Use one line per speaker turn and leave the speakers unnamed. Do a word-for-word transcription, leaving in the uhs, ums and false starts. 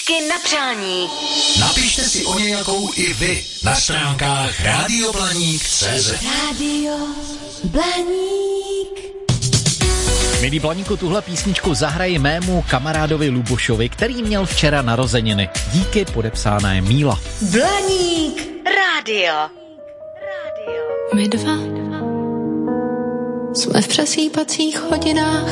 Písničky na přání.
Napište si o nějakou i vy na stránkách rádio blaník tečka cé zet.
Rádio Blaník.
Milí Blaníku, tuhle písničku zahraji mému kamarádovi Lubošovi, který měl včera narozeniny. Díky, podepsána je Míla.
Blaník rádio.
My dva jsme v přesýpacích hodinách